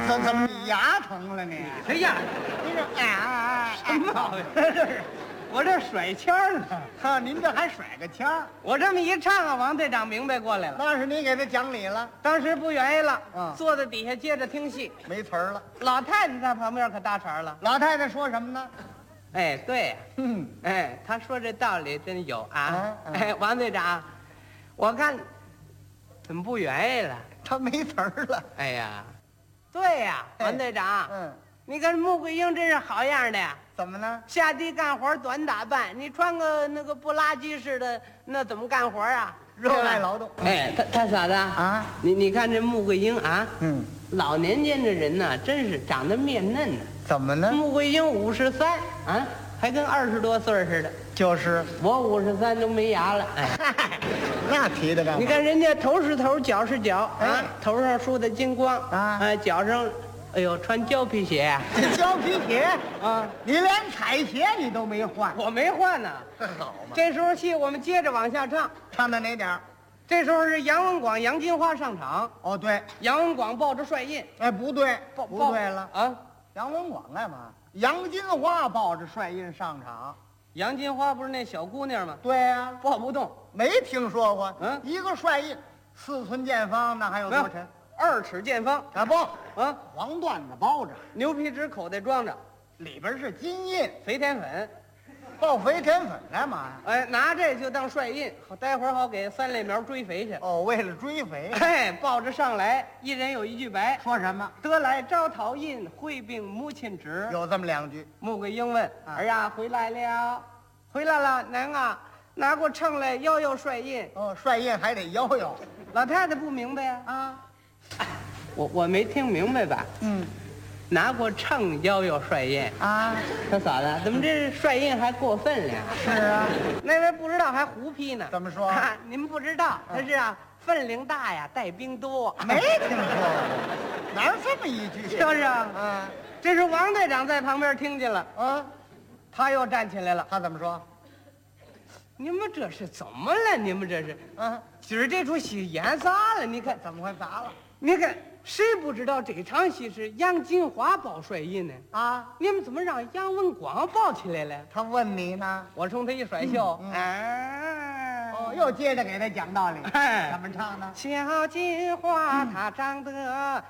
怎么你牙疼了你？ 谁呀？ 你这什么毛病？我这甩腔儿呢。 哈，您这还甩个腔儿？ 我这么一唱啊，王队长明白过来了。 那是你给他讲理了， 当时不愿意了， 嗯坐在底下接着听戏。 没词儿了。 老太太在旁边可搭茬了。 老太太说什么呢？ 哎，对， 嗯， 哎，他说这道理真有啊。 嗯哎，王队长，我看怎么不愿意了？ 他没词儿了。 哎呀，对呀， 哎王队长， 嗯， 你看穆桂英真是好样的呀。 怎么呢？ 下地干活短打扮，你穿个那个不拉几似的，那怎么干活啊？ 热爱劳动。 哎，他嫂子啊， 你看这穆桂英啊， 嗯， 老年间的人呐，真是长得面嫩呢。 怎么呢？ 穆桂英53啊，还跟20多岁似的。 就是我53都没牙了。哎， 那提的干嘛？ 你看人家头是头，脚是脚啊哎， 头上梳的金光啊哎，脚上，哎呦，穿胶皮鞋这胶皮鞋， 啊， 你连彩鞋你都没换， 我没换呢。 好嘛？ 这时候戏我们接着往下唱。 唱到哪点儿？ 这时候是杨文广、杨金花上场， 哦，对， 杨文广抱着帅印， 哎，不对， 抱不对了。 啊！ 杨文广干嘛？杨金花抱着帅印上场。 杨金花不是那小姑娘吗？ 对呀、 抱不动， 没听说过。 嗯一个帅印，4寸见方，那还有没有多沉？ 2尺见方啊不， 啊， 黄缎子包着， 牛皮纸口袋装着， 里边是金印， 肥田粉， 抱肥田粉干嘛呀？ 哎，拿这就当帅印，好待会儿好给3类苗追肥去。 哦，为了追肥。 哎，抱着上来，一人有一句白， 说什么？ 得来招讨印，会病母亲旨。 有这么2句。 穆桂英问：“ 啊儿呀，回来了，回来了，娘啊，拿过秤来摇摇帅印。” 哦，帅印还得摇摇。 老太太不明白呀、 啊， 我没听明白吧？ 嗯， 拿过秤摇摇帅印， 啊， 他嫂子怎么这帅印还过分了？ 是啊， 那位不知道还胡批呢。 怎么说啊？你们不知道，他是啊，分量大呀，带兵多， 没听说过，哪有这么一句？ 是不是啊？ 啊这是王队长在旁边听见了， 啊， 他又站起来了。 他怎么说？ 你们这是怎么了？你们这是啊， 今儿这出戏演砸了？你看， 怎么会砸了？ 你看，谁不知道这场戏是杨金花抱帅印呢？ 啊， 你们怎么让杨文广抱起来了？ 他问你呢？ 我冲他一甩袖， 哦，又接着给他讲道理。 哎怎么唱呢？ 小金花她长得